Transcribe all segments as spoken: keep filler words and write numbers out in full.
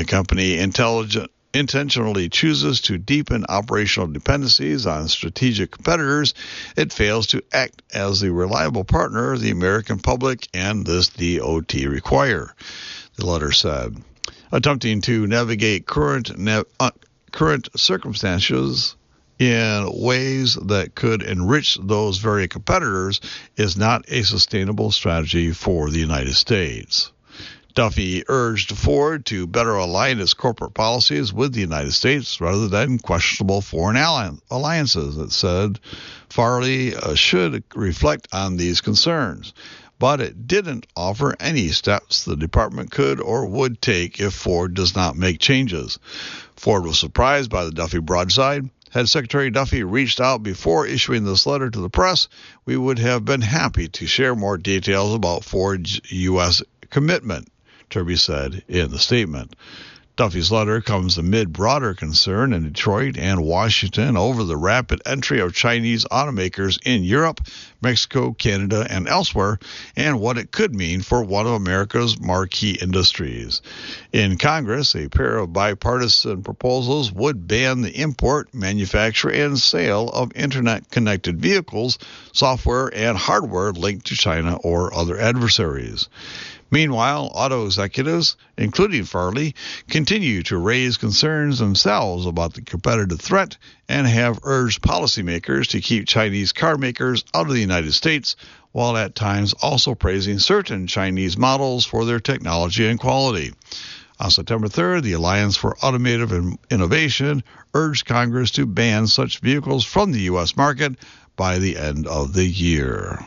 A company intelligent intentionally chooses to deepen operational dependencies on strategic competitors, it fails to act as the reliable partner the American public and this D O T require, the letter said. Attempting to navigate current nav- uh, current circumstances in ways that could enrich those very competitors is not a sustainable strategy for the United States. Duffy urged Ford to better align its corporate policies with the United States rather than questionable foreign alliances. It said Farley uh, should reflect on these concerns, but it didn't offer any steps the department could or would take if Ford does not make changes. Ford was surprised by the Duffy broadside. Had Secretary Duffy reached out before issuing this letter to the press, we would have been happy to share more details about Ford's U S commitment, Turby said in the statement. Duffy's letter comes amid broader concern in Detroit and Washington over the rapid entry of Chinese automakers in Europe, Mexico, Canada, and elsewhere, and what it could mean for one of America's marquee industries. In Congress, a pair of bipartisan proposals would ban the import, manufacture, and sale of Internet-connected vehicles, software, and hardware linked to China or other adversaries. Meanwhile, auto executives, including Farley, continue to raise concerns themselves about the competitive threat and have urged policymakers to keep Chinese car makers out of the United States, while at times also praising certain Chinese models for their technology and quality. On September third, the Alliance for Automotive Innovation urged Congress to ban such vehicles from the U S market by the end of the year.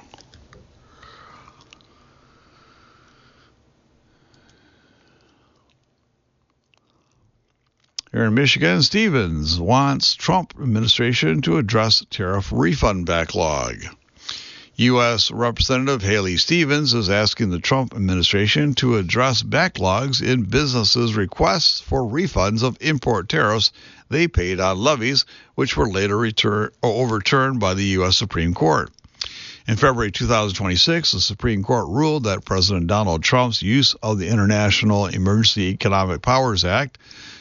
Here in Michigan, Stevens wants Trump administration to address tariff refund backlog. U S. Representative Haley Stevens is asking the Trump administration to address backlogs in businesses' requests for refunds of import tariffs they paid on levies, which were later return, or overturned by the U S. Supreme Court. In February two thousand twenty-six, the Supreme Court ruled that President Donald Trump's use of the International Emergency Economic Powers Act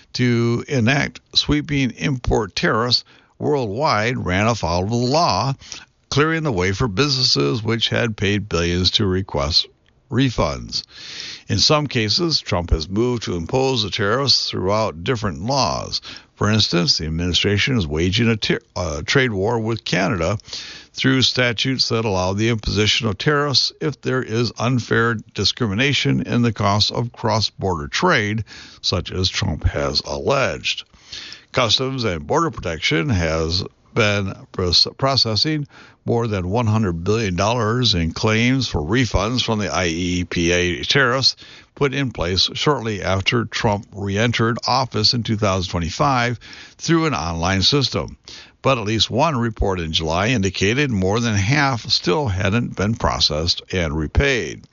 to enact sweeping import tariffs worldwide ran afoul of the law, clearing the way for businesses which had paid billions to request refunds. In some cases, Trump has moved to impose the tariffs throughout different laws. For instance, the administration is waging a ter- uh, trade war with Canada through statutes that allow the imposition of tariffs if there is unfair discrimination in the cost of cross-border trade, such as Trump has alleged. Customs and Border Protection has been processing more than one hundred billion dollars in claims for refunds from the I E E A tariffs put in place shortly after Trump re-entered office in two thousand twenty-five through an online system. But at least one report in July indicated more than half still hadn't been processed and repaid.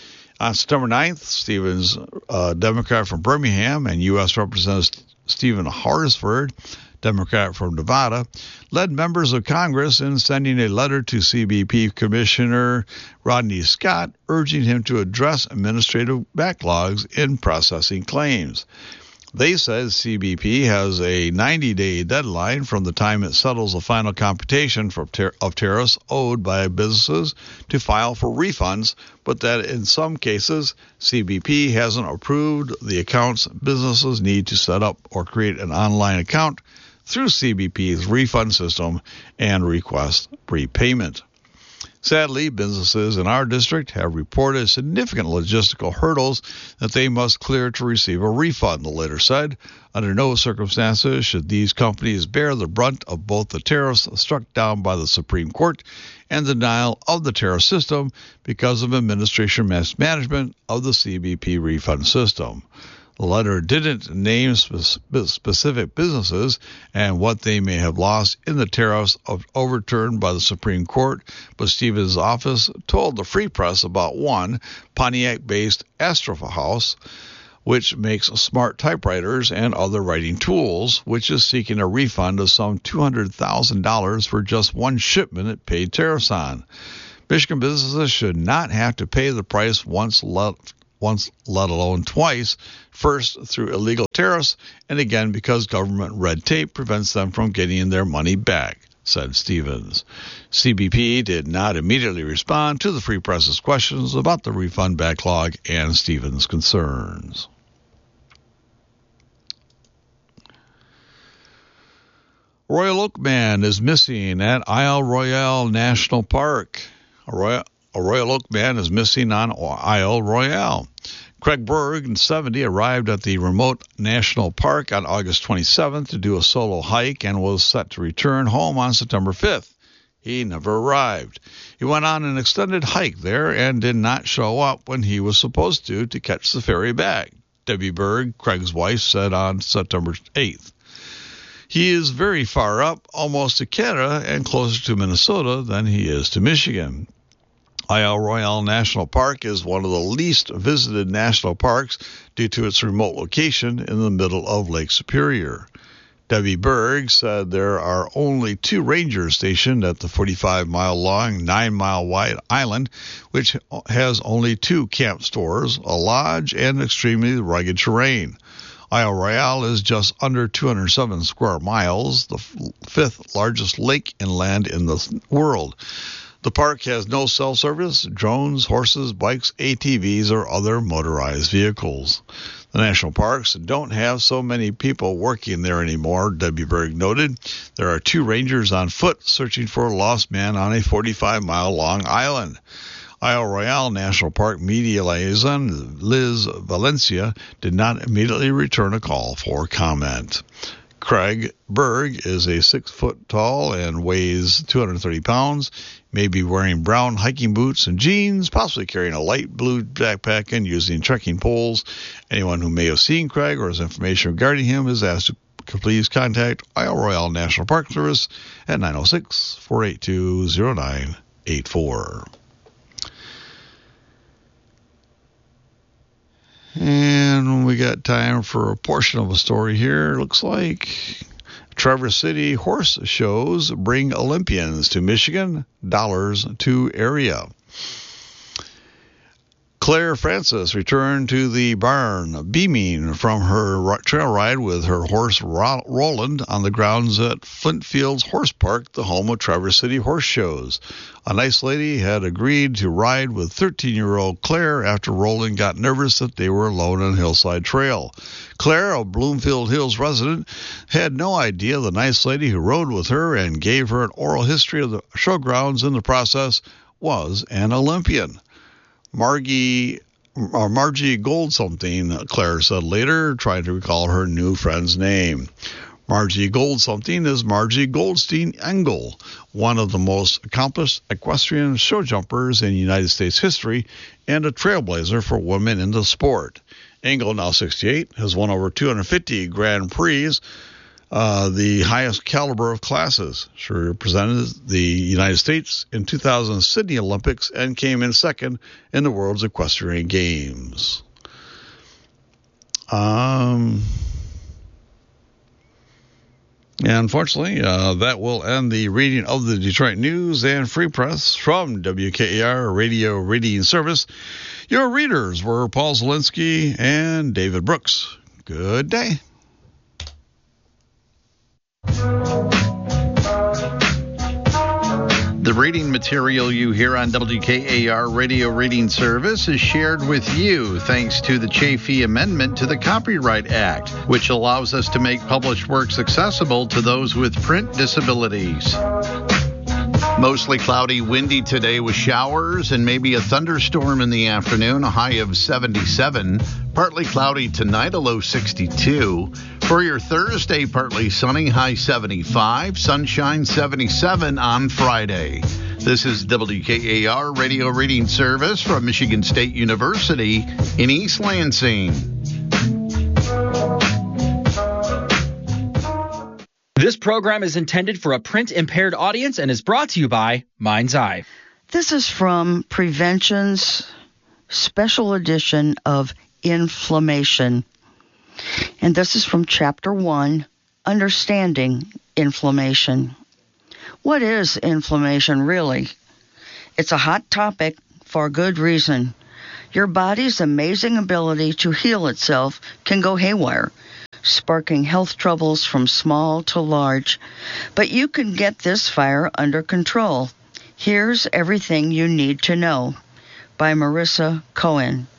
On September ninth, Stevens, a Democrat from Birmingham, and U S. Representative Stephen Horsford, Democrat from Nevada, led members of Congress in sending a letter to C B P Commissioner Rodney Scott urging him to address administrative backlogs in processing claims. They said C B P has a ninety-day deadline from the time it settles the final computation for tar- of tariffs owed by businesses to file for refunds, but that in some cases C B P hasn't approved the accounts businesses need to set up or create an online account through C B P's refund system and request prepayment. Sadly, businesses in our district have reported significant logistical hurdles that they must clear to receive a refund, the letter said. Under no circumstances should these companies bear the brunt of both the tariffs struck down by the Supreme Court and the denial of the tariff system because of administration mismanagement of the C B P refund system. The letter didn't name specific businesses and what they may have lost in the tariffs overturned by the Supreme Court, but Stevens' office told the Free Press about one, Pontiac-based Astropha House, which makes smart typewriters and other writing tools, which is seeking a refund of some two hundred thousand dollars for just one shipment it paid tariffs on. Michigan businesses should not have to pay the price once left once, let alone twice, first through illegal tariffs, and again because government red tape prevents them from getting their money back, said Stevens. C B P did not immediately respond to the Free Press's questions about the refund backlog and Stevens' concerns. Royal Oak Man is missing at Isle Royale National Park. A Royal, a Royal Oak Man is missing on Isle Royale. Craig Berg, seventy, arrived at the remote national park on August twenty-seventh to do a solo hike and was set to return home on September fifth. He never arrived. He went on an extended hike there and did not show up when he was supposed to to catch the ferry back, Debbie Berg, Craig's wife, said on September eighth. He is very far up, almost to Canada and closer to Minnesota than he is to Michigan. Isle Royale National Park is one of the least visited national parks due to its remote location in the middle of Lake Superior. Debbie Berg said there are only two rangers stationed at the forty-five mile long, nine mile wide island, which has only two camp stores, a lodge, and extremely rugged terrain. Isle Royale is just under two hundred seven square miles, the fifth largest lake inland in the world. The park has no cell service, drones, horses, bikes, A T Vs, or other motorized vehicles. The national parks don't have so many people working there anymore, Debbie Berg noted. There are two rangers on foot searching for a lost man on a forty-five mile long island. Isle Royale National Park media liaison Liz Valencia did not immediately return a call for comment. Craig Berg is a six foot tall and weighs two hundred thirty pounds, may be wearing brown hiking boots and jeans, possibly carrying a light blue backpack and using trekking poles. Anyone who may have seen Craig or has information regarding him is asked to please contact Isle Royale National Park Service at nine oh six, four eight two, oh nine eight four. And we got time for a portion of a story here. Looks like Traverse City horse shows bring Olympians to Michigan, dollars to area. Claire Francis returned to the barn beaming from her trail ride with her horse Roland on the grounds at Flintfields Horse Park, the home of Traverse City horse shows. A nice lady had agreed to ride with thirteen-year-old Claire after Roland got nervous that they were alone on Hillside Trail. Claire, a Bloomfield Hills resident, had no idea the nice lady who rode with her and gave her an oral history of the showgrounds in the process was an Olympian. Margie, or Margie Gold something, Claire said later, trying to recall her new friend's name. Margie Gold something is Margie Goldstein Engel, one of the most accomplished equestrian show jumpers in United States history and a trailblazer for women in the sport. Engel, now sixty-eight, has won over two hundred fifty Grand Prix, Uh, the highest caliber of classes. She represented the United States in two thousand Sydney Olympics and came in second in the World's Equestrian Games. Um, and unfortunately, uh, that will end the reading of the Detroit News and Free Press from W K A R Radio Reading Service. Your readers were Paul Zielinski and David Brooks. Good day. The reading material you hear on W K A R Radio Reading Service is shared with you thanks to the Chafee Amendment to the Copyright Act, which allows us to make published works accessible to those with print disabilities. Mostly cloudy, windy today with showers and maybe a thunderstorm in the afternoon, a high of seventy-seven. Partly cloudy tonight, a low sixty-two. For your Thursday, partly sunny, high seventy-five. Sunshine seventy-seven on Friday. This is W K A R Radio Reading Service from Michigan State University in East Lansing. This program is intended for a print-impaired audience and is brought to you by Mind's Eye. This is from Prevention's special edition of Inflammation. And this is from Chapter one, Understanding Inflammation. What is inflammation, really? It's a hot topic for good reason. Your body's amazing ability to heal itself can go haywire, sparking health troubles from small to large. But you can get this fire under control. Here's Everything You Need to Know by Marissa Cohen.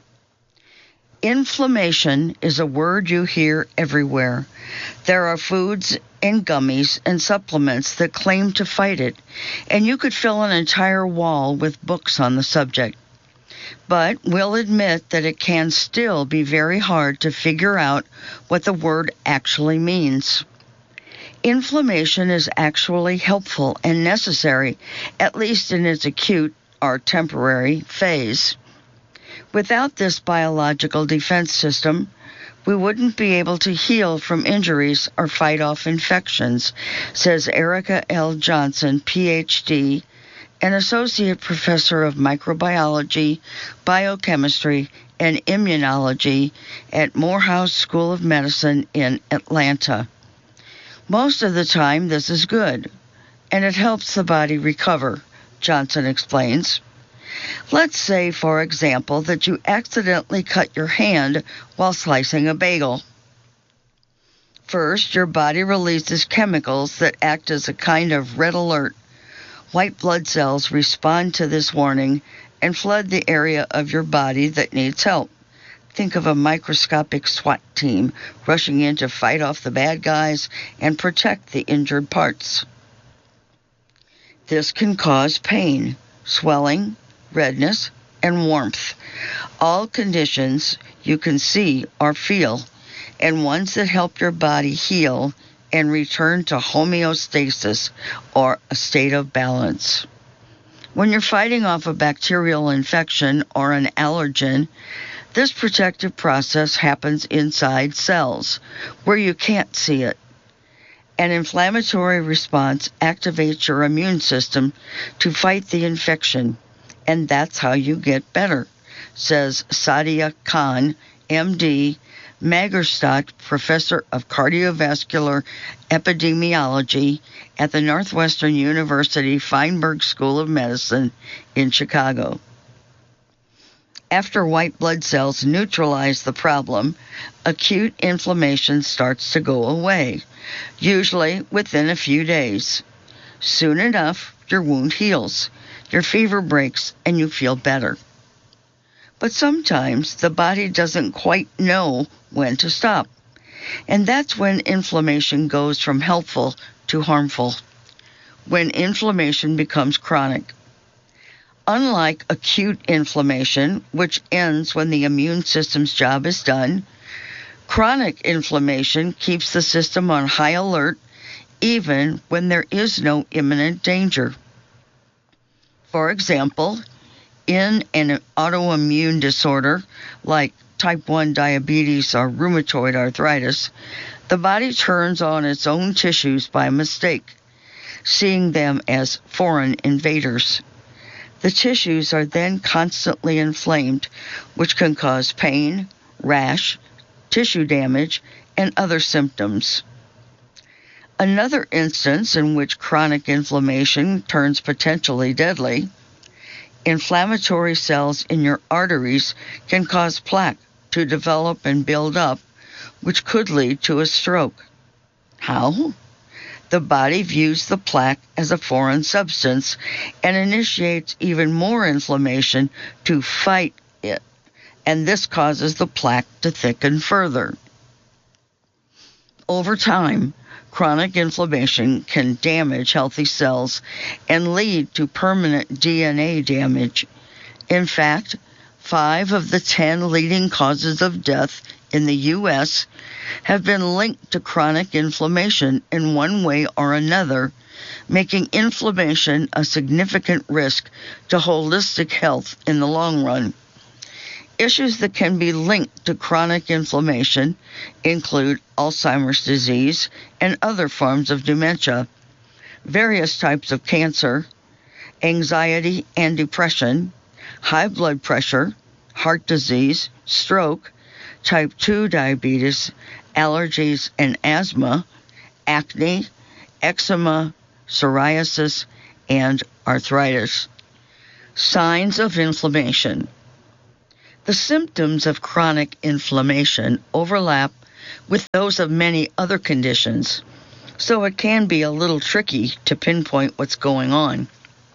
Inflammation is a word you hear everywhere. There are foods and gummies and supplements that claim to fight it, and you could fill an entire wall with books on the subject. But we'll admit that it can still be very hard to figure out what the word actually means. Inflammation is actually helpful and necessary, at least in its acute or temporary phase. Without this biological defense system, we wouldn't be able to heal from injuries or fight off infections, says Erica L. Johnson, P H D, an associate professor of microbiology, biochemistry, and immunology at Morehouse School of Medicine in Atlanta. Most of the time, this is good, and it helps the body recover, Johnson explains. Let's say, for example, that you accidentally cut your hand while slicing a bagel. First, your body releases chemicals that act as a kind of red alert. White blood cells respond to this warning and flood the area of your body that needs help. Think of a microscopic SWAT team rushing in to fight off the bad guys and protect the injured parts. This can cause pain, swelling, redness, and warmth, all conditions you can see or feel, and ones that help your body heal and return to homeostasis, or a state of balance. When you're fighting off a bacterial infection or an allergen, this protective process happens inside cells, where you can't see it. An inflammatory response activates your immune system to fight the infection, and that's how you get better, says Sadia Khan, M D, Magerstadt Professor of Cardiovascular Epidemiology at the Northwestern University Feinberg School of Medicine in Chicago. After white blood cells neutralize the problem, acute inflammation starts to go away, usually within a few days. Soon enough, your wound heals, your fever breaks, and you feel better. But sometimes the body doesn't quite know when to stop, and that's when inflammation goes from helpful to harmful, when inflammation becomes chronic. Unlike acute inflammation, which ends when the immune system's job is done, chronic inflammation keeps the system on high alert even when there is no imminent danger. For example, in an autoimmune disorder like type one diabetes or rheumatoid arthritis, the body turns on its own tissues by mistake, seeing them as foreign invaders. The tissues are then constantly inflamed, which can cause pain, rash, tissue damage, and other symptoms. Another instance in which chronic inflammation turns potentially deadly: inflammatory cells in your arteries can cause plaque to develop and build up, which could lead to a stroke. How? The body views the plaque as a foreign substance and initiates even more inflammation to fight it, and this causes the plaque to thicken further. Over time, chronic inflammation can damage healthy cells and lead to permanent D N A damage. In fact, five of the ten leading causes of death in the U S have been linked to chronic inflammation in one way or another, making inflammation a significant risk to holistic health in the long run. Issues that can be linked to chronic inflammation include Alzheimer's disease and other forms of dementia, various types of cancer, anxiety and depression, high blood pressure, heart disease, stroke, type two diabetes, allergies and asthma, acne, eczema, psoriasis, and arthritis. Signs of inflammation. The symptoms of chronic inflammation overlap with those of many other conditions, so it can be a little tricky to pinpoint what's going on.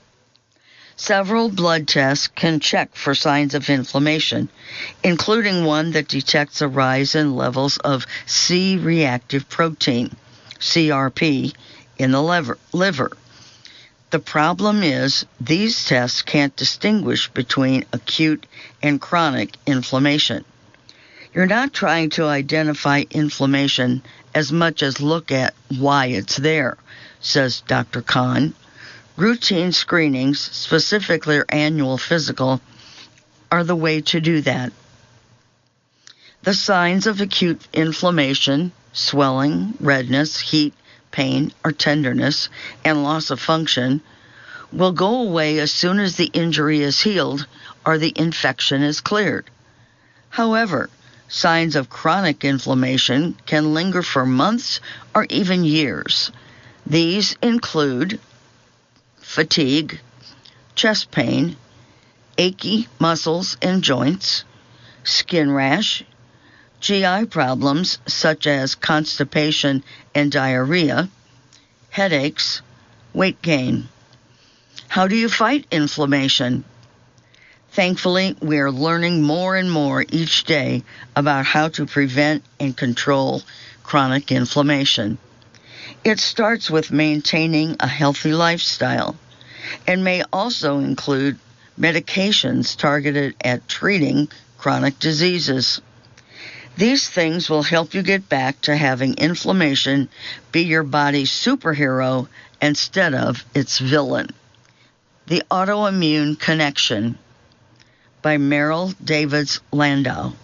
Several blood tests can check for signs of inflammation, including one that detects a rise in levels of C-reactive protein, C R P, in the liver. liver. The problem is these tests can't distinguish between acute and chronic inflammation. You're not trying to identify inflammation as much as look at why it's there, says Doctor Kahn. Routine screenings, specifically your annual physical, are the way to do that. The signs of acute inflammation, swelling, redness, heat, pain, or tenderness, and loss of function will go away as soon as the injury is healed or the infection is cleared. However, signs of chronic inflammation can linger for months or even years. These include fatigue, chest pain, achy muscles and joints, skin rash, G I problems such as constipation and diarrhea, headaches, weight gain. How do you fight inflammation? Thankfully, we are learning more and more each day about how to prevent and control chronic inflammation. It starts with maintaining a healthy lifestyle and may also include medications targeted at treating chronic diseases. These things will help you get back to having inflammation be your body's superhero instead of its villain. The Autoimmune Connection by Merrill Davids Landau.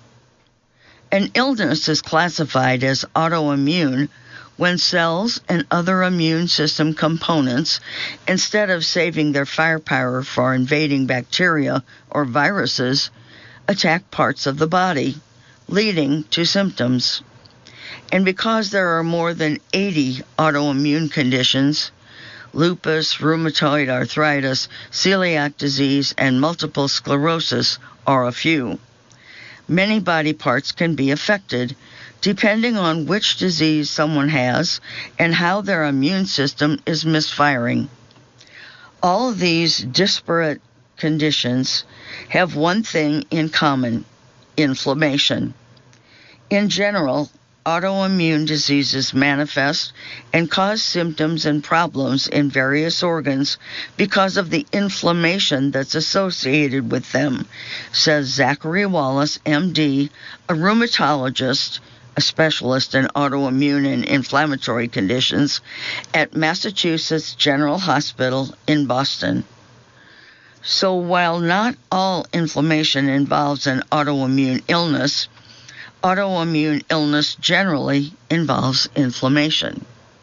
An illness is classified as autoimmune when cells and other immune system components, instead of saving their firepower for invading bacteria or viruses, attack parts of the body, leading to symptoms. And because there are more than eighty autoimmune conditions, lupus, rheumatoid arthritis, celiac disease, and multiple sclerosis are a few. Many body parts can be affected, depending on which disease someone has and how their immune system is misfiring. All of these disparate conditions have one thing in common: inflammation. In general, autoimmune diseases manifest and cause symptoms and problems in various organs because of the inflammation that's associated with them, says Zachary Wallace, M D, a rheumatologist, a specialist in autoimmune and inflammatory conditions at Massachusetts General Hospital in Boston. So while not all inflammation involves an autoimmune illness, autoimmune illness generally involves inflammation.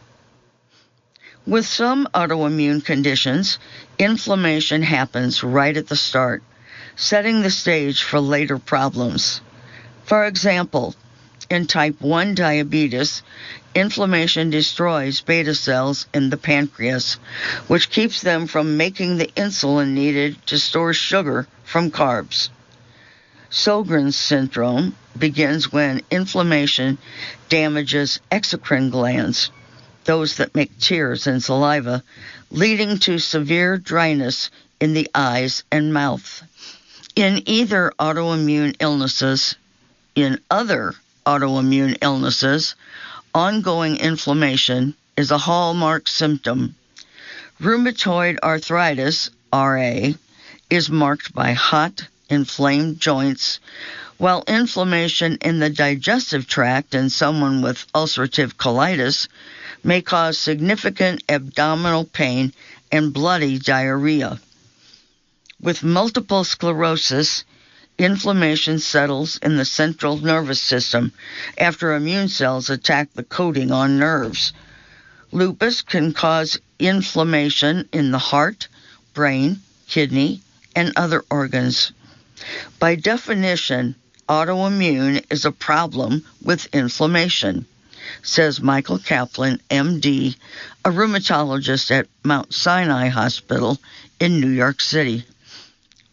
With some autoimmune conditions, inflammation happens right at the start, setting the stage for later problems. For example, in type one diabetes, inflammation destroys beta cells in the pancreas, which keeps them from making the insulin needed to store sugar from carbs. Sjogren's syndrome begins when inflammation damages exocrine glands, those that make tears and saliva, leading to severe dryness in the eyes and mouth. In either autoimmune illnesses, in other autoimmune illnesses, ongoing inflammation is a hallmark symptom. Rheumatoid arthritis, R A, is marked by hot, inflamed joints, while inflammation in the digestive tract in someone with ulcerative colitis may cause significant abdominal pain and bloody diarrhea. With multiple sclerosis, inflammation settles in the central nervous system after immune cells attack the coating on nerves. Lupus can cause inflammation in the heart, brain, kidney, and other organs. By definition, autoimmune is a problem with inflammation, says Michael Kaplan, M D, a rheumatologist at Mount Sinai Hospital in New York City.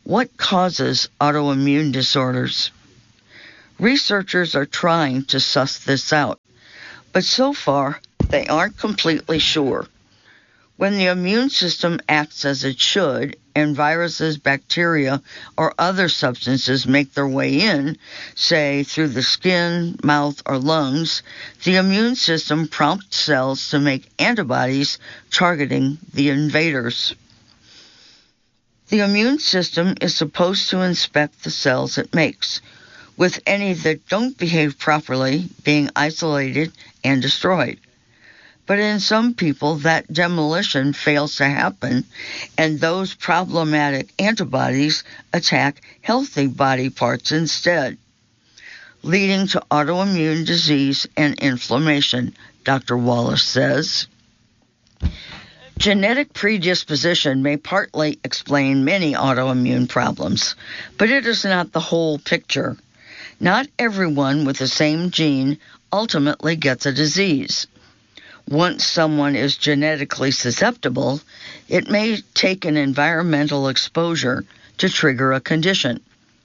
What causes autoimmune disorders? Researchers are trying to suss this out, but so far they aren't completely sure. When the immune system acts as it should, and viruses, bacteria, or other substances make their way in, say through the skin, mouth, or lungs, the immune system prompts cells to make antibodies targeting the invaders. The immune system is supposed to inspect the cells it makes, with any that don't behave properly being isolated and destroyed. But in some people, that demolition fails to happen, and those problematic antibodies attack healthy body parts instead, leading to autoimmune disease and inflammation, Doctor Wallace says. Genetic predisposition may partly explain many autoimmune problems, but it is not the whole picture. Not everyone with the same gene ultimately gets a disease. Once someone is genetically susceptible, it may take an environmental exposure to trigger a condition.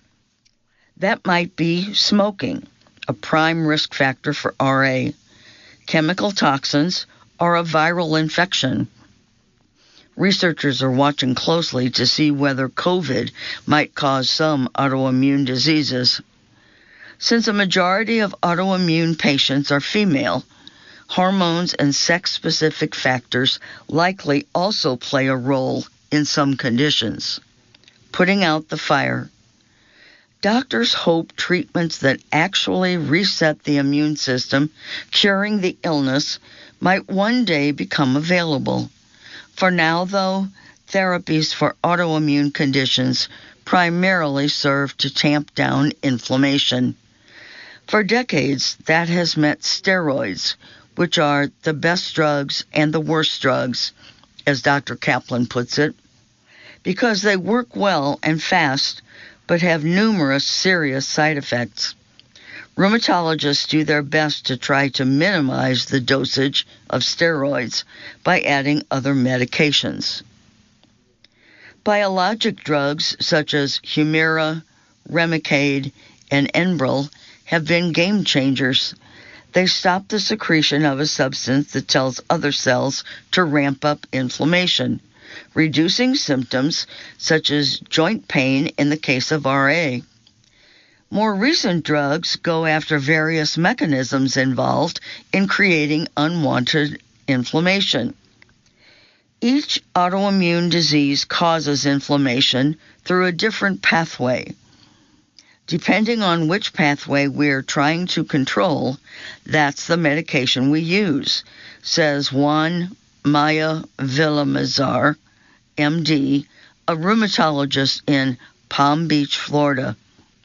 That might be smoking, a prime risk factor for R A, chemical toxins, or a viral infection. Researchers are watching closely to see whether COVID might cause some autoimmune diseases. Since a majority of autoimmune patients are female, hormones and sex-specific factors likely also play a role in some conditions. Putting out the fire. Doctors hope treatments that actually reset the immune system, curing the illness, might one day become available. For now, though, therapies for autoimmune conditions primarily serve to tamp down inflammation. For decades, that has meant steroids, which are the best drugs and the worst drugs, as Doctor Kaplan puts it, because they work well and fast, but have numerous serious side effects. Rheumatologists do their best to try to minimize the dosage of steroids by adding other medications. Biologic drugs such as Humira, Remicade, and Enbrel have been game changers. They stop the secretion of a substance that tells other cells to ramp up inflammation, reducing symptoms such as joint pain in the case of R A. More recent drugs go after various mechanisms involved in creating unwanted inflammation. Each autoimmune disease causes inflammation through a different pathway. Depending on which pathway we're trying to control, that's the medication we use, says Juan Maya Villamizar, M D, a rheumatologist in Palm Beach, Florida.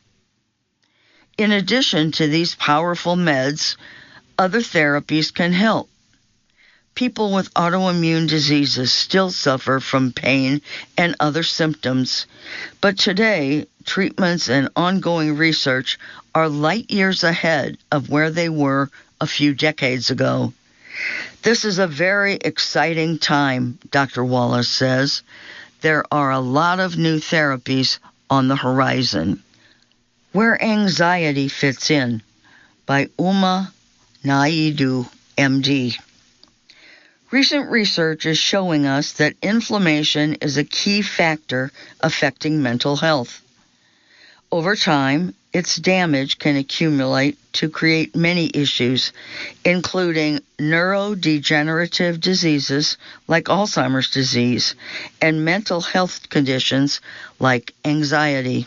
In addition to these powerful meds, other therapies can help. People with autoimmune diseases still suffer from pain and other symptoms, but today, treatments and ongoing research are light years ahead of where they were a few decades ago. This is a very exciting time, Doctor Wallace says. There are a lot of new therapies on the horizon. Where Anxiety Fits In, by Uma Naidu, M D. Recent research is showing us that inflammation is a key factor affecting mental health. Over time, its damage can accumulate to create many issues, including neurodegenerative diseases like Alzheimer's disease and mental health conditions like anxiety.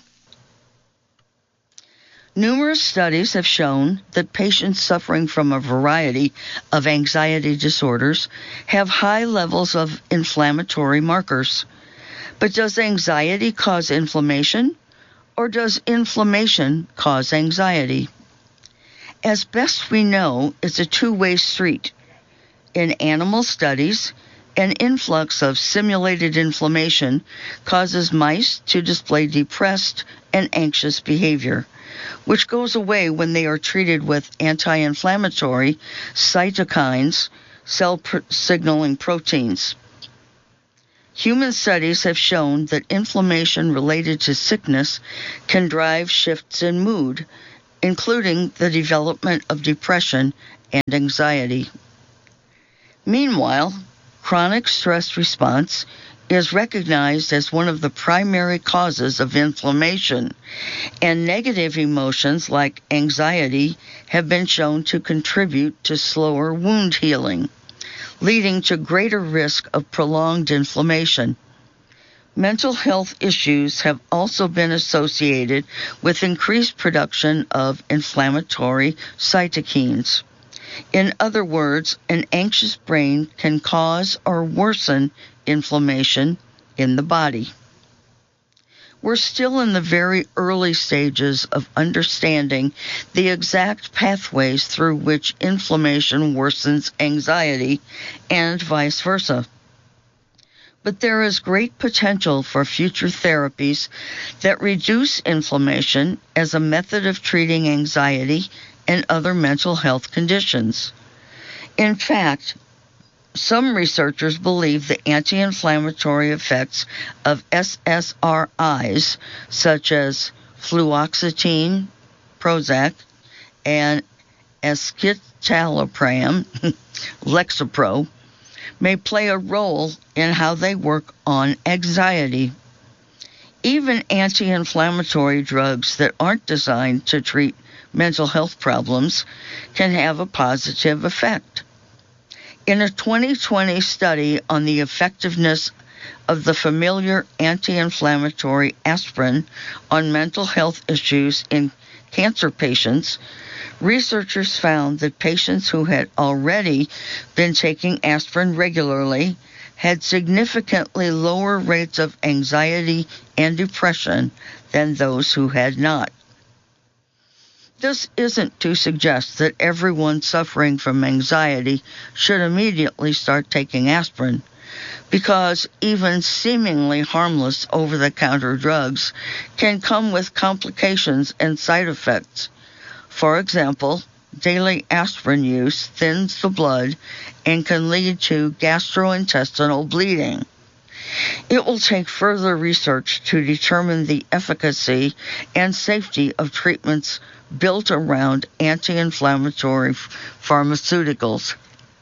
Numerous studies have shown that patients suffering from a variety of anxiety disorders have high levels of inflammatory markers. But does anxiety cause inflammation, or does inflammation cause anxiety? As best we know, it's a two-way street. In animal studies, an influx of simulated inflammation causes mice to display depressed and anxious behavior, which goes away when they are treated with anti-inflammatory cytokines, cell pr- signaling proteins. Human studies have shown that inflammation related to sickness can drive shifts in mood, including the development of depression and anxiety. Meanwhile, chronic stress response is recognized as one of the primary causes of inflammation, and negative emotions like anxiety have been shown to contribute to slower wound healing, leading to greater risk of prolonged inflammation. Mental health issues have also been associated with increased production of inflammatory cytokines. In other words, an anxious brain can cause or worsen inflammation in the body. We're still in the very early stages of understanding the exact pathways through which inflammation worsens anxiety and vice versa. But there is great potential for future therapies that reduce inflammation as a method of treating anxiety and other mental health conditions. In fact, some researchers believe the anti-inflammatory effects of S S R Is, such as fluoxetine, Prozac, and escitalopram, Lexapro, may play a role in how they work on anxiety. Even anti-inflammatory drugs that aren't designed to treat mental health problems can have a positive effect. In a twenty twenty study on the effectiveness of the familiar anti-inflammatory aspirin on mental health issues in cancer patients, researchers found that patients who had already been taking aspirin regularly had significantly lower rates of anxiety and depression than those who had not. This isn't to suggest that everyone suffering from anxiety should immediately start taking aspirin, because even seemingly harmless over-the-counter drugs can come with complications and side effects. For example, daily aspirin use thins the blood and can lead to gastrointestinal bleeding. It will take further research to determine the efficacy and safety of treatments built around anti-inflammatory pharmaceuticals.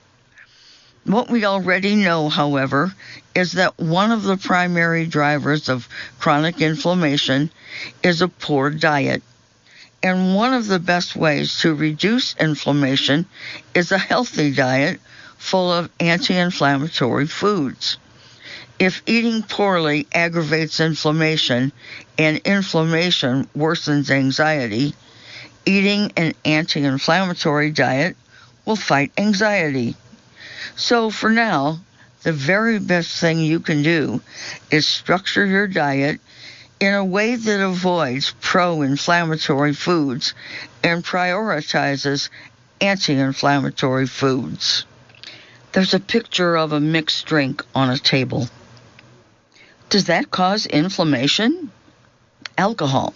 What we already know, however, is that one of the primary drivers of chronic inflammation is a poor diet. And one of the best ways to reduce inflammation is a healthy diet full of anti-inflammatory foods. If eating poorly aggravates inflammation and inflammation worsens anxiety, eating an anti-inflammatory diet will fight anxiety. So for now, the very best thing you can do is structure your diet in a way that avoids pro-inflammatory foods and prioritizes anti-inflammatory foods. There's a picture of a mixed drink on a table. Does that cause inflammation? Alcohol.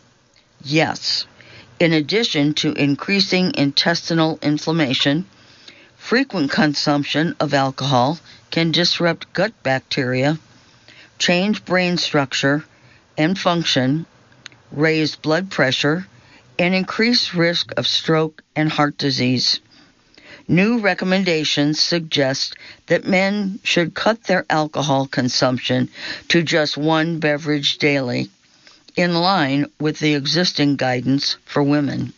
Yes. In addition to increasing intestinal inflammation, frequent consumption of alcohol can disrupt gut bacteria, change brain structure and function, raise blood pressure, and increase risk of stroke and heart disease. New recommendations suggest that men should cut their alcohol consumption to just one beverage daily, in line with the existing guidance for women.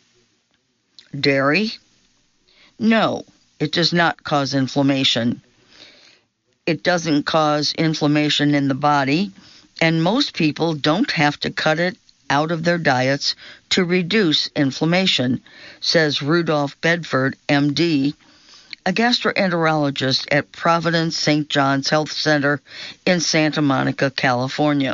Dairy? No, it does not cause inflammation. It doesn't cause inflammation in the body, and most people don't have to cut it out of their diets to reduce inflammation, says Rudolph Bedford, M D, a gastroenterologist at Providence Saint John's Health Center in Santa Monica, California.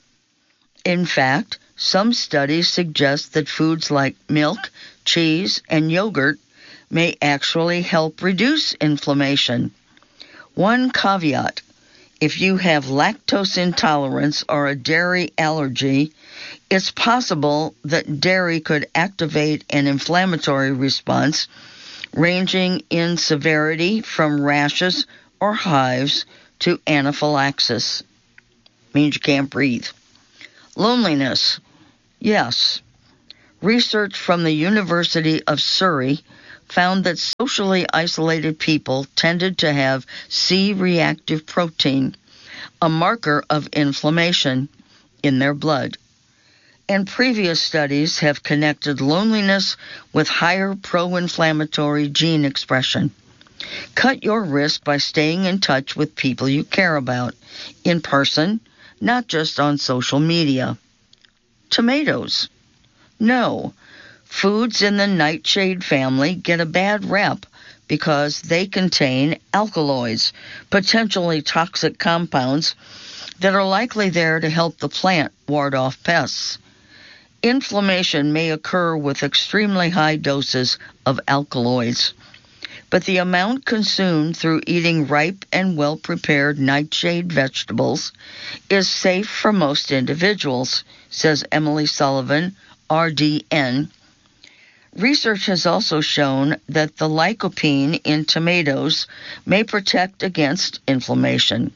In fact, some studies suggest that foods like milk, cheese, and yogurt may actually help reduce inflammation. One caveat: if you have lactose intolerance or a dairy allergy, it's possible that dairy could activate an inflammatory response ranging in severity from rashes or hives to anaphylaxis. Means you can't breathe. Loneliness. Yes. Research from the University of Surrey found that socially isolated people tended to have C-reactive protein, a marker of inflammation, in their blood. And previous studies have connected loneliness with higher pro-inflammatory gene expression. Cut your risk by staying in touch with people you care about, in person, not just on social media. Tomatoes. No, foods in the nightshade family get a bad rep because they contain alkaloids, potentially toxic compounds that are likely there to help the plant ward off pests. Inflammation may occur with extremely high doses of alkaloids, but the amount consumed through eating ripe and well-prepared nightshade vegetables is safe for most individuals, says Emily Sullivan, R D N. Research has also shown that the lycopene in tomatoes may protect against inflammation.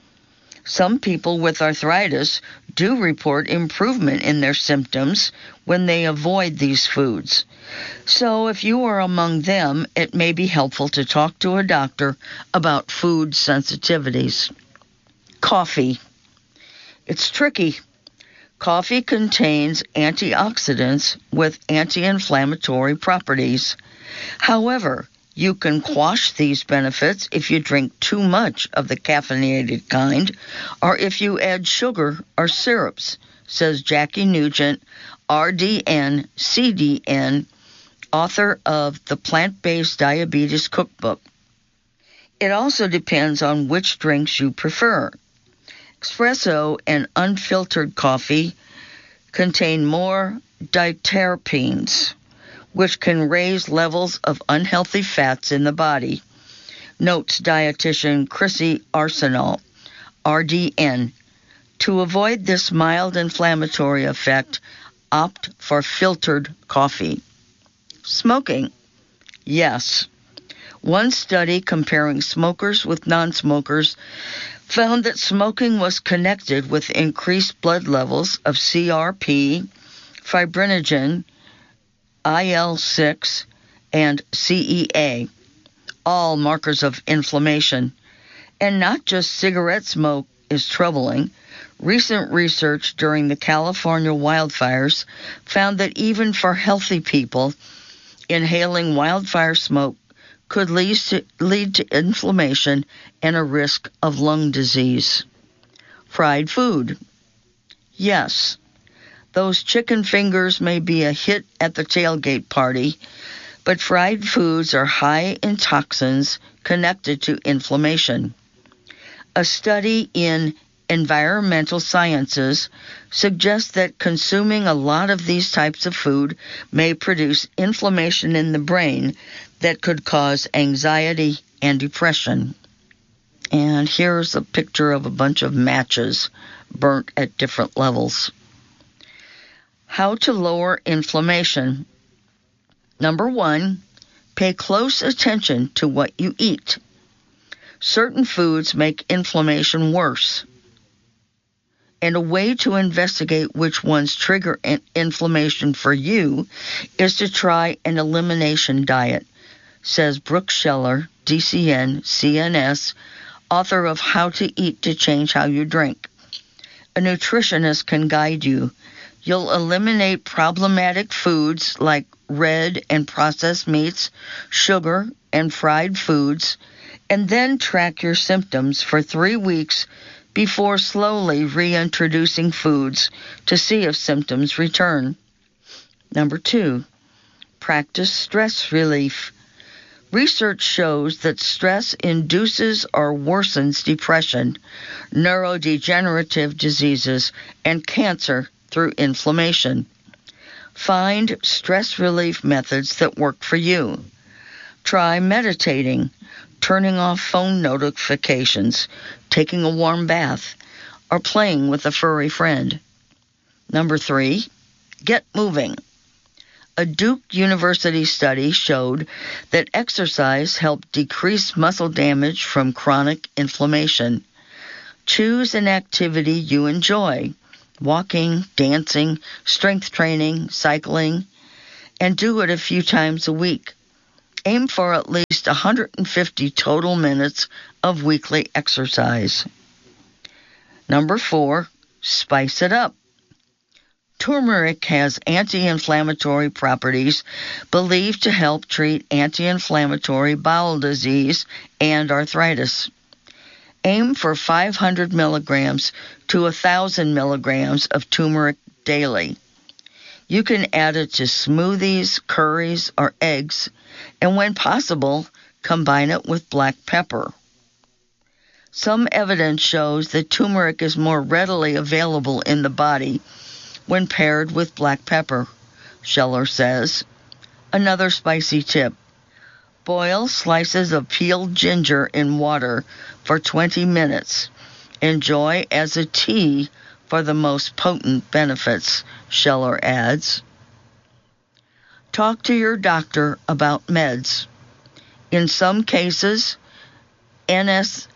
Some people with arthritis do report improvement in their symptoms when they avoid these foods. So if you are among them, it may be helpful to talk to a doctor about food sensitivities. Coffee. It's tricky. Coffee contains antioxidants with anti-inflammatory properties. However, you can quash these benefits if you drink too much of the caffeinated kind or if you add sugar or syrups, says Jackie Nugent, R D N, C D N, author of the Plant-Based Diabetes Cookbook. It also depends on which drinks you prefer. Espresso and unfiltered coffee contain more diterpenes, which can raise levels of unhealthy fats in the body, notes dietitian Chrissy Arsenault, R D N. To avoid this mild inflammatory effect, opt for filtered coffee. Smoking. Yes. One study comparing smokers with non-smokers found that smoking was connected with increased blood levels of C R P, fibrinogen, I L six, and C E A, all markers of inflammation. And not just cigarette smoke is troubling. Recent research during the California wildfires found that even for healthy people, inhaling wildfire smoke could lead to, lead to inflammation and a risk of lung disease. Fried food. Yes, those chicken fingers may be a hit at the tailgate party, but fried foods are high in toxins connected to inflammation. A study in Environmental Sciences suggests that consuming a lot of these types of food may produce inflammation in the brain that could cause anxiety and depression. And here's a picture of a bunch of matches burnt at different levels. How to lower inflammation. Number one, pay close attention to what you eat. Certain foods make inflammation worse. And a way to investigate which ones trigger inflammation for you is to try an elimination diet, says Brooke Scheller, D C N, C N S, author of How to Eat to Change How You Drink. A nutritionist can guide you. You'll eliminate problematic foods like red and processed meats, sugar, and fried foods, and then track your symptoms for three weeks before slowly reintroducing foods to see if symptoms return. Number two, practice stress relief. Research shows that stress induces or worsens depression, neurodegenerative diseases, and cancer through inflammation. Find stress relief methods that work for you. Try meditating, turning off phone notifications, taking a warm bath, or playing with a furry friend. Number three, get moving. A Duke University study showed that exercise helped decrease muscle damage from chronic inflammation. Choose an activity you enjoy, walking, dancing, strength training, cycling, and do it a few times a week. Aim for at least one hundred fifty total minutes of weekly exercise. Number four, spice it up. Turmeric has anti-inflammatory properties believed to help treat anti-inflammatory bowel disease and arthritis. Aim for five hundred milligrams to one thousand milligrams of turmeric daily. You can add it to smoothies, curries, or eggs, and when possible, combine it with black pepper. Some evidence shows that turmeric is more readily available in the body when paired with black pepper, Scheller says. Another spicy tip: boil slices of peeled ginger in water for twenty minutes. Enjoy as a tea for the most potent benefits, Scheller adds. Talk to your doctor about meds. In some cases, N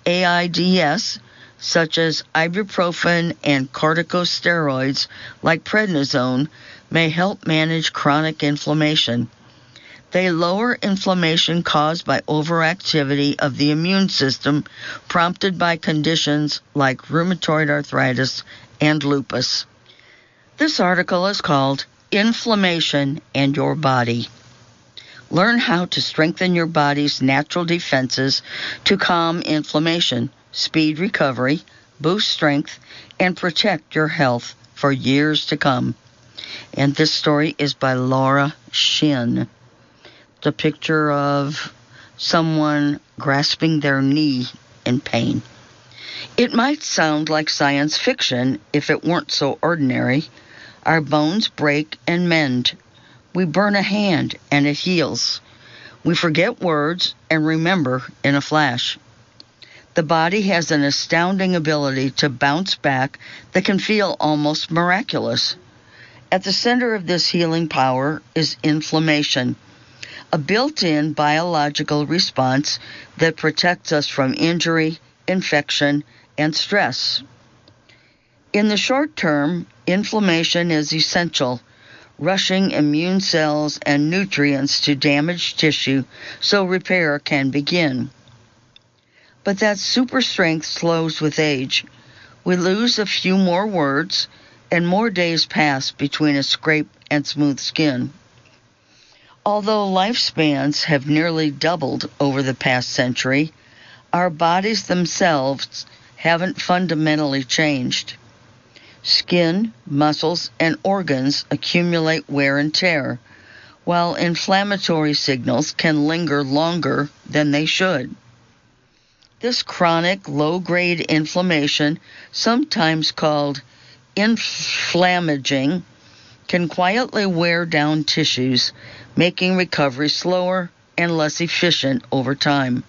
SAIDs, such as ibuprofen and corticosteroids like prednisone, may help manage chronic inflammation. They lower inflammation caused by overactivity of the immune system prompted by conditions like rheumatoid arthritis and lupus. This article is called Inflammation and Your Body. Learn how to strengthen your body's natural defenses to calm inflammation, speed recovery, boost strength, and protect your health for years to come. And this story is by Laura Shin. The picture of someone grasping their knee in pain. It might sound like science fiction if it weren't so ordinary. Our bones break and mend. We burn a hand and it heals. We forget words and remember in a flash. The body has an astounding ability to bounce back that can feel almost miraculous. At the center of this healing power is inflammation, a built-in biological response that protects us from injury, infection, and stress. In the short term, inflammation is essential, rushing immune cells and nutrients to damaged tissue so repair can begin. But that super strength slows with age. We lose a few more words, and more days pass between a scrape and smooth skin. Although lifespans have nearly doubled over the past century, our bodies themselves haven't fundamentally changed. Skin, muscles, and organs accumulate wear and tear, while inflammatory signals can linger longer than they should. This chronic low-grade inflammation, sometimes called inflammaging, can quietly wear down tissues, making recovery slower and less efficient over time.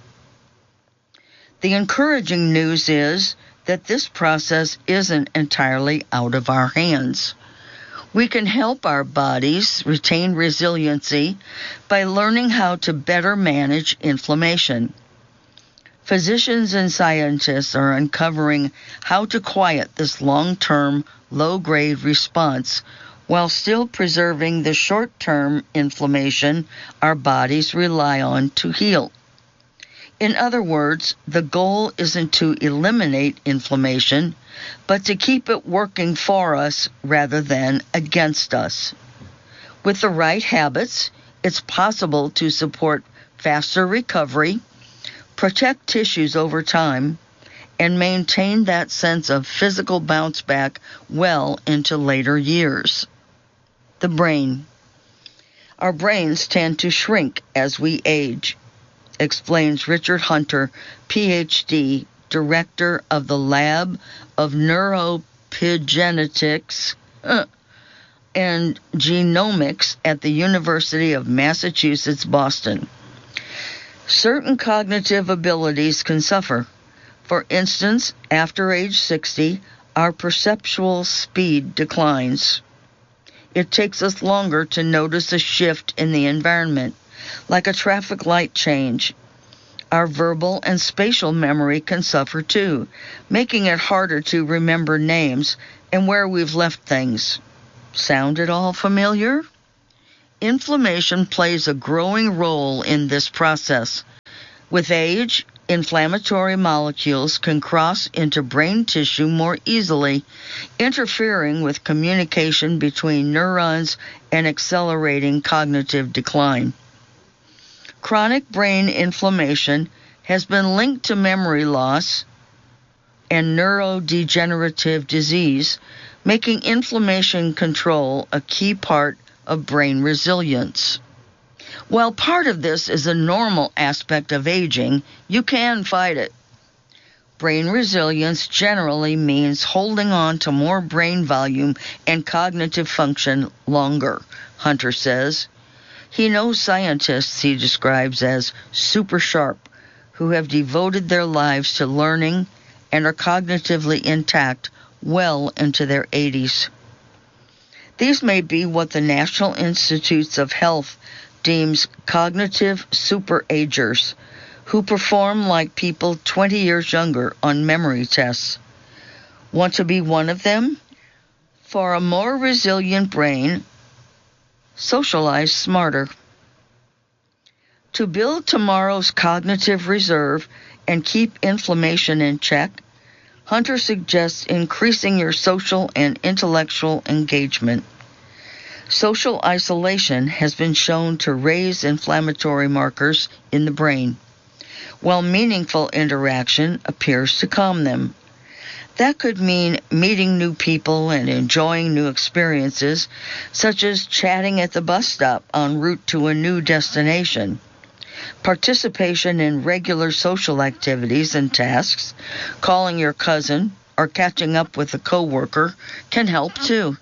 The encouraging news is that this process isn't entirely out of our hands. We can help our bodies retain resiliency by learning how to better manage inflammation. Physicians and scientists are uncovering how to quiet this long-term, low-grade response while still preserving the short-term inflammation our bodies rely on to heal. In other words, the goal isn't to eliminate inflammation, but to keep it working for us rather than against us. With the right habits, it's possible to support faster recovery, protect tissues over time, and maintain that sense of physical bounce back well into later years. The brain. Our brains tend to shrink as we age, explains Richard Hunter, P H D, Director of the Lab of Neuroepigenetics uh, and Genomics at the University of Massachusetts, Boston. Certain cognitive abilities can suffer. For instance, after age sixty, our perceptual speed declines. It takes us longer to notice a shift in the environment, like a traffic light change. Our verbal and spatial memory can suffer too, making it harder to remember names and where we've left things. Sound at all familiar? Inflammation plays a growing role in this process. With age, inflammatory molecules can cross into brain tissue more easily, interfering with communication between neurons and accelerating cognitive decline. Chronic brain inflammation has been linked to memory loss and neurodegenerative disease, making inflammation control a key part of brain resilience. While part of this is a normal aspect of aging, you can fight it. Brain resilience generally means holding on to more brain volume and cognitive function longer, Hunter says. He knows scientists he describes as super sharp, who have devoted their lives to learning and are cognitively intact well into their eighties. These may be what the National Institutes of Health deems cognitive superagers, who perform like people twenty years younger on memory tests. Want to be one of them? For a more resilient brain, socialize smarter. To build tomorrow's cognitive reserve and keep inflammation in check, Hunter suggests increasing your social and intellectual engagement. Social isolation has been shown to raise inflammatory markers in the brain, while meaningful interaction appears to calm them. That could mean meeting new people and enjoying new experiences, such as chatting at the bus stop en route to a new destination. Participation in regular social activities and tasks, calling your cousin, or catching up with a coworker can help too.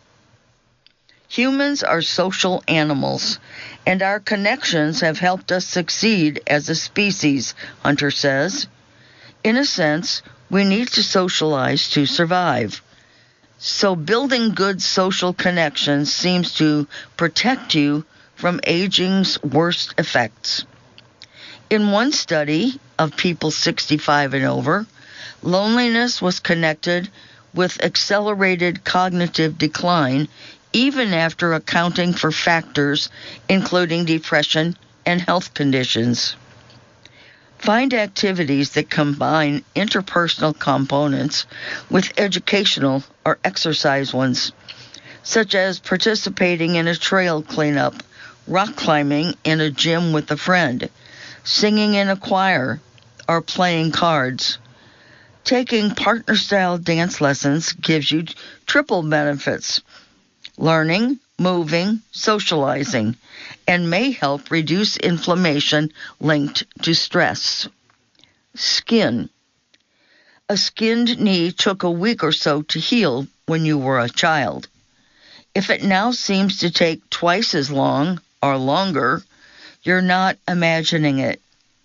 Humans are social animals, and our connections have helped us succeed as a species, Hunter says. In a sense, we need to socialize to survive. So building good social connections seems to protect you from aging's worst effects. In one study of people sixty-five and over, loneliness was connected with accelerated cognitive decline even after accounting for factors including depression and health conditions. Find activities that combine interpersonal components with educational or exercise ones, such as participating in a trail cleanup, rock climbing in a gym with a friend, singing in a choir, or playing cards. Taking partner-style dance lessons gives you triple benefits: learning, moving, socializing, and may help reduce inflammation linked to stress. Skin. A skinned knee took a week or so to heal when you were a child. If it now seems to take twice as long or longer, you're not imagining it.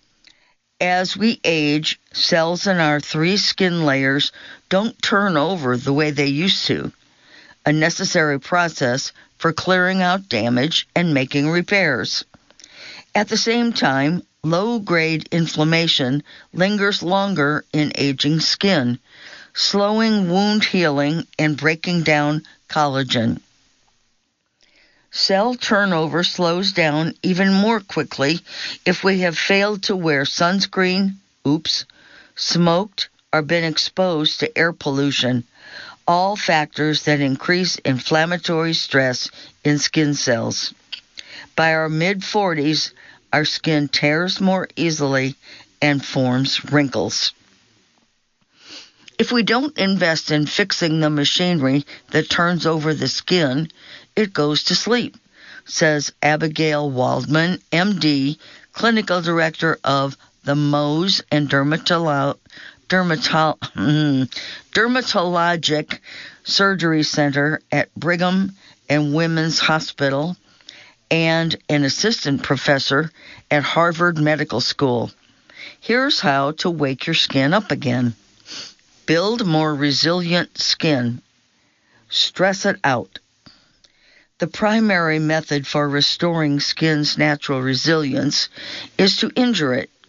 As we age, cells in our three skin layers don't turn over the way they used to, a necessary process for clearing out damage and making repairs. At the same time, low-grade inflammation lingers longer in aging skin, slowing wound healing and breaking down collagen. Cell turnover slows down even more quickly if we have failed to wear sunscreen, oops, smoked, or been exposed to air pollution, all factors that increase inflammatory stress in skin cells. By our mid-forties, our skin tears more easily and forms wrinkles. If we don't invest in fixing the machinery that turns over the skin, it goes to sleep, says Abigail Waldman, M D, Clinical Director of the Mohs and Dermatolo- Dermatol- Dermatologic Surgery Center at Brigham and Women's Hospital, and an assistant professor at Harvard Medical School. Here's how to wake your skin up again. Build more resilient skin. Stress it out. The primary method for restoring skin's natural resilience is to injure it,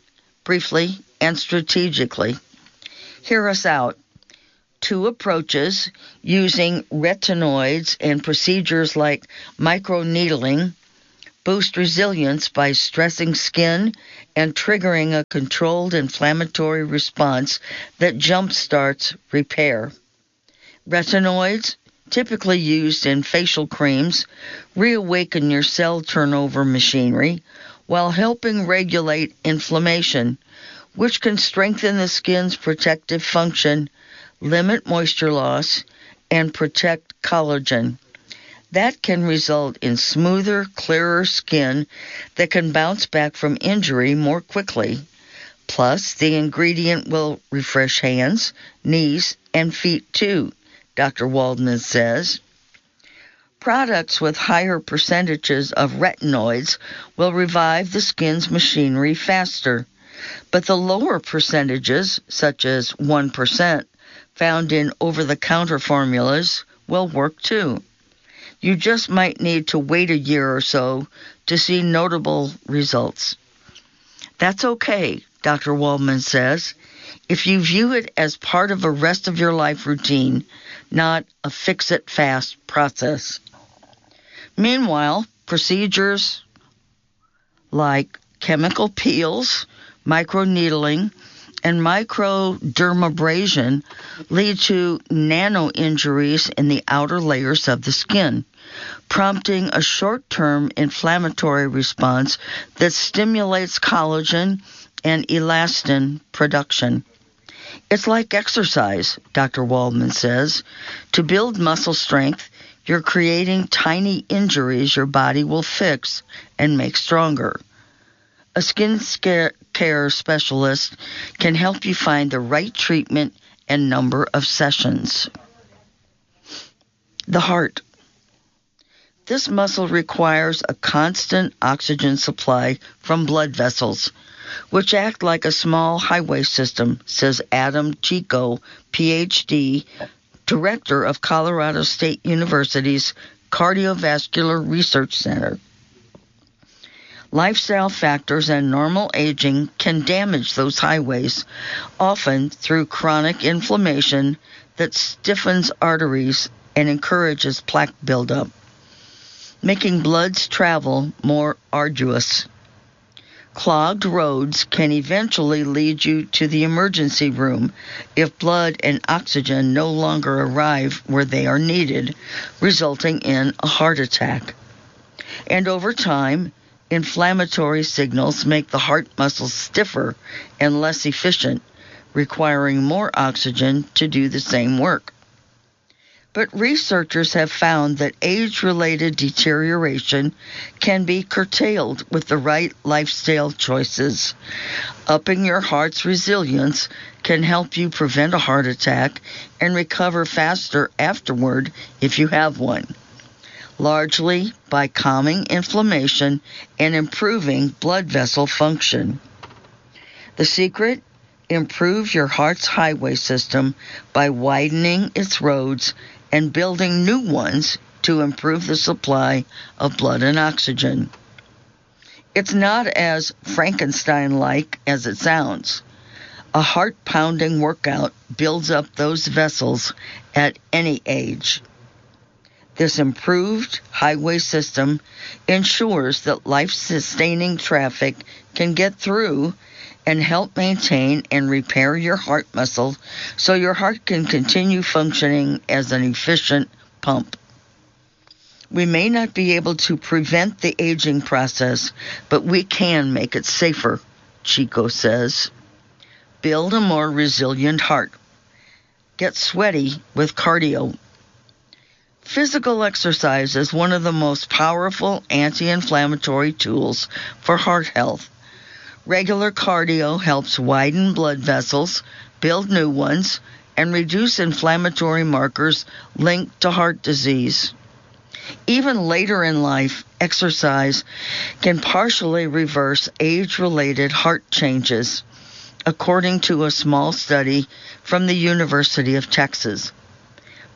briefly and strategically. Hear us out. Two approaches using retinoids and procedures like microneedling boost resilience by stressing skin and triggering a controlled inflammatory response that jumpstarts repair. Retinoids, typically used in facial creams, reawaken your cell turnover machinery while helping regulate inflammation, which can strengthen the skin's protective function, limit moisture loss, and protect collagen. That can result in smoother, clearer skin that can bounce back from injury more quickly. Plus, the ingredient will refresh hands, knees, and feet too, Doctor Waldman says. Products with higher percentages of retinoids will revive the skin's machinery faster, but the lower percentages, such as one percent, found in over-the-counter formulas will work too. You just might need to wait a year or so to see notable results. That's okay, Doctor Waldman says, if you view it as part of a rest of your life routine, not a fix-it-fast process. Meanwhile, procedures like chemical peels, microneedling, and microdermabrasion lead to nano-injuries in the outer layers of the skin, prompting a short-term inflammatory response that stimulates collagen and elastin production. It's like exercise, Doctor Waldman says. To build muscle strength, you're creating tiny injuries your body will fix and make stronger. A skin care specialist can help you find the right treatment and number of sessions. The heart. This muscle requires a constant oxygen supply from blood vessels, which act like a small highway system, says Adam Chico, P H D, director of Colorado State University's Cardiovascular Research Center. Lifestyle factors and normal aging can damage those highways, often through chronic inflammation that stiffens arteries and encourages plaque buildup, making blood's travel more arduous. Clogged roads can eventually lead you to the emergency room if blood and oxygen no longer arrive where they are needed, resulting in a heart attack. And over time, inflammatory signals make the heart muscles stiffer and less efficient, requiring more oxygen to do the same work. But researchers have found that age-related deterioration can be curtailed with the right lifestyle choices. Upping your heart's resilience can help you prevent a heart attack and recover faster afterward if you have one, largely by calming inflammation and improving blood vessel function. The secret? Improve your heart's highway system by widening its roads and building new ones to improve the supply of blood and oxygen. It's not as Frankenstein-like as it sounds. A heart-pounding workout builds up those vessels at any age. This improved highway system ensures that life-sustaining traffic can get through and help maintain and repair your heart muscle so your heart can continue functioning as an efficient pump. We may not be able to prevent the aging process, but we can make it safer, Chico says. Build a more resilient heart. Get sweaty with cardio. Physical exercise is one of the most powerful anti-inflammatory tools for heart health. Regular cardio helps widen blood vessels, build new ones, and reduce inflammatory markers linked to heart disease. Even later in life, exercise can partially reverse age-related heart changes, according to a small study from the University of Texas.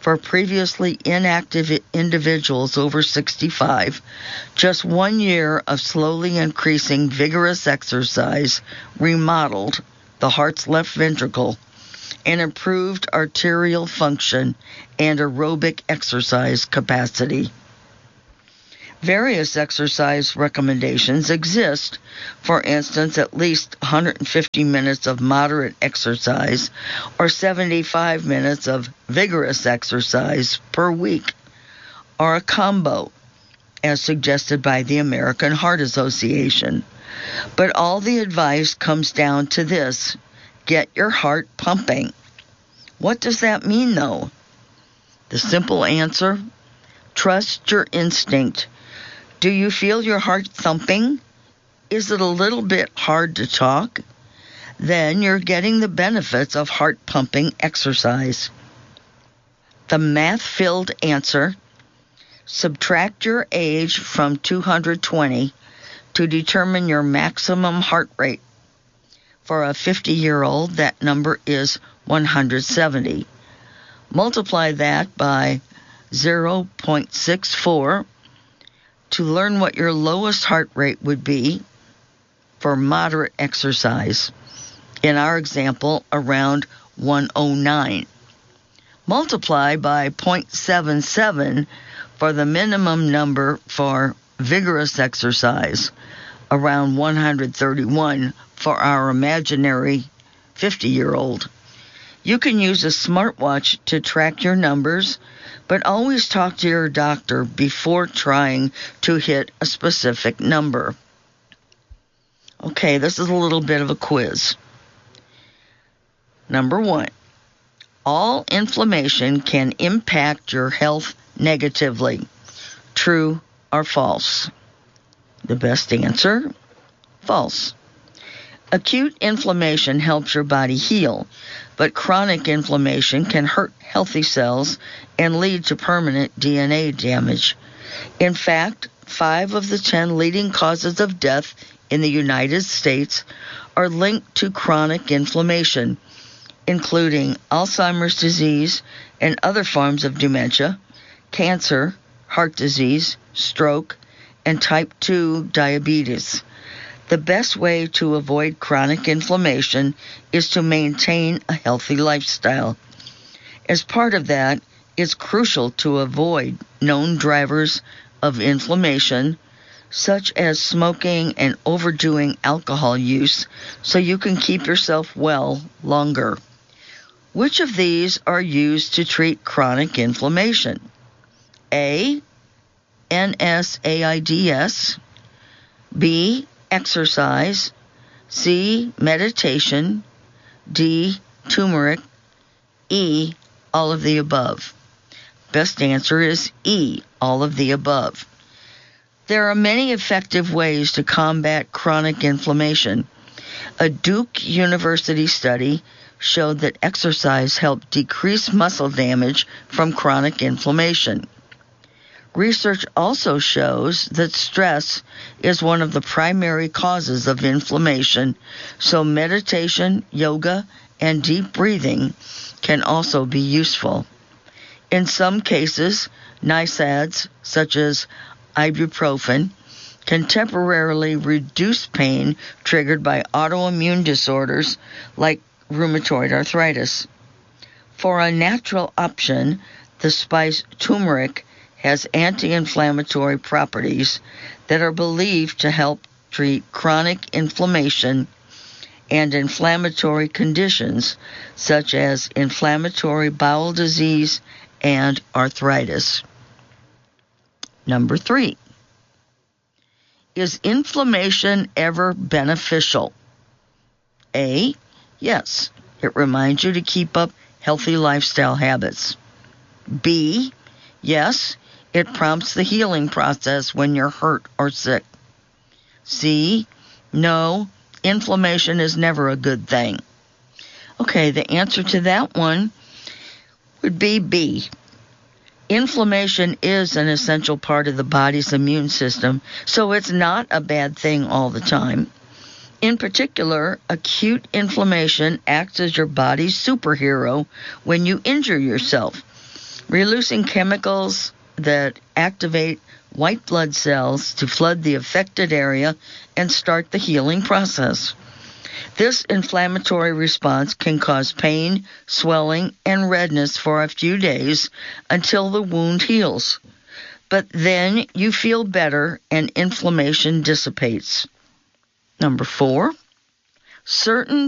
for previously inactive individuals over sixty-five, just one year of slowly increasing vigorous exercise remodeled the heart's left ventricle and improved arterial function and aerobic exercise capacity. Various exercise recommendations exist. For instance, at least one hundred fifty minutes of moderate exercise or seventy-five minutes of vigorous exercise per week, or a combo, as suggested by the American Heart Association. But all the advice comes down to this: get your heart pumping. What does that mean, though? The simple answer: trust your instinct. Do you feel your heart thumping? Is it a little bit hard to talk? Then you're getting the benefits of heart pumping exercise. The math-filled answer: subtract your age from two hundred twenty to determine your maximum heart rate. For a fifty-year-old, that number is one hundred seventy. Multiply that by zero point six four to learn what your lowest heart rate would be for moderate exercise. In our example, around one oh nine. Multiply by zero point seven seven for the minimum number for vigorous exercise, around one hundred thirty-one for our imaginary fifty-year-old. You can use a smartwatch to track your numbers, but always talk to your doctor before trying to hit a specific number. Okay, this is a little bit of a quiz. Number one, all inflammation can impact your health negatively. True or false? The best answer: false. Acute inflammation helps your body heal, but chronic inflammation can hurt healthy cells and lead to permanent D N A damage. In fact, five of the ten leading causes of death in the United States are linked to chronic inflammation, including Alzheimer's disease and other forms of dementia, cancer, heart disease, stroke, and type two diabetes. The best way to avoid chronic inflammation is to maintain a healthy lifestyle. As part of that, it's crucial to avoid known drivers of inflammation, such as smoking and overdoing alcohol use, so you can keep yourself well longer. Which of these are used to treat chronic inflammation? A, N SAIDs, B, exercise, C, meditation, D, turmeric, E, all of the above. Best answer is E, all of the above. There are many effective ways to combat chronic inflammation. A Duke University study showed that exercise helped decrease muscle damage from chronic inflammation. Research also shows that stress is one of the primary causes of inflammation, so meditation, yoga, and deep breathing can also be useful. In some cases, N SAIDs, such as ibuprofen, can temporarily reduce pain triggered by autoimmune disorders like rheumatoid arthritis. For a natural option, the spice turmeric has anti-inflammatory properties that are believed to help treat chronic inflammation and inflammatory conditions such as inflammatory bowel disease and arthritis. Number three, is inflammation ever beneficial? A, yes, it reminds you to keep up healthy lifestyle habits. B, yes, it prompts the healing process when you're hurt or sick. C, no, inflammation is never a good thing. Okay, the answer to that one would be B. Inflammation is an essential part of the body's immune system, so it's not a bad thing all the time. In particular, acute inflammation acts as your body's superhero when you injure yourself. releasing chemicals that activate white blood cells to flood the affected area and start the healing process. This inflammatory response can cause pain, swelling, and redness for a few days until the wound heals. But then you feel better and inflammation dissipates. Number four, certain